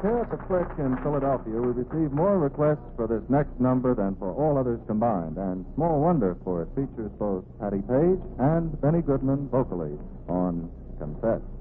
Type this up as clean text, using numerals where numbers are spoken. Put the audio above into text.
Here at the Flick in Philadelphia, we received more requests for this next number than for all others combined, and small wonder, for it features both Patty Page and Benny Goodman vocally on Confess.